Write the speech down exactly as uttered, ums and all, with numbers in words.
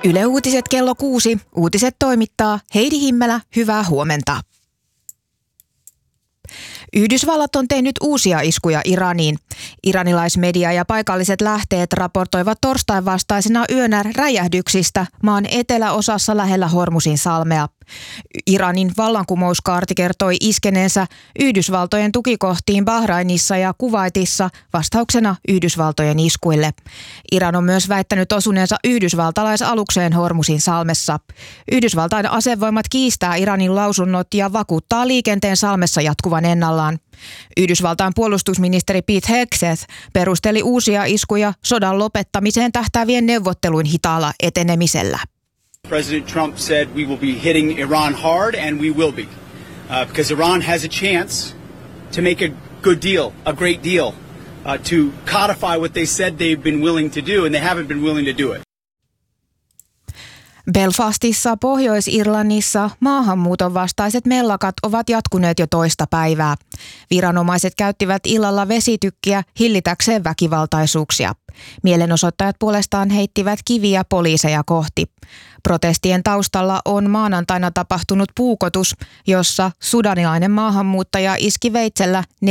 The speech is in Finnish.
Yle Uutiset kello kuusi. Uutiset toimittaa Heidi Himmelä. Hyvää huomenta. Yhdysvallat on tehnyt uusia iskuja Iraniin. Iranilaismedia ja paikalliset lähteet raportoivat torstain vastaisena yönä räjähdyksistä maan eteläosassa lähellä Hormuzin salmea. Iranin vallankumouskaarti kertoi iskeneensä Yhdysvaltojen tukikohtiin Bahrainissa ja Kuwaitissa vastauksena Yhdysvaltojen iskuille. Iran on myös väittänyt osuneensa yhdysvaltalaisalukseen Hormuzin salmessa. Yhdysvaltain asevoimat kiistää Iranin lausunnot ja vakuuttaa liikenteen salmessa jatkuvan ennallaan. Yhdysvaltain puolustusministeri Pete Hegseth perusteli uusia iskuja sodan lopettamiseen tähtäävien neuvotteluin hitaalla etenemisellä. President Trump said we will be hitting Iran hard, and we will be, uh, because Iran has a chance to make a good deal, a great deal, uh, to codify what they said they've been willing to do, and they haven't been willing to do it. Belfastissa, Pohjois-Irlannissa maahanmuuton vastaiset mellakat ovat jatkuneet jo toista päivää. Viranomaiset käyttivät illalla vesitykkiä hillitäkseen väkivaltaisuuksia. Mielenosoittajat puolestaan heittivät kiviä poliiseja kohti. Protestien taustalla on maanantaina tapahtunut puukotus, jossa sudanilainen maahanmuuttaja iski veitsellä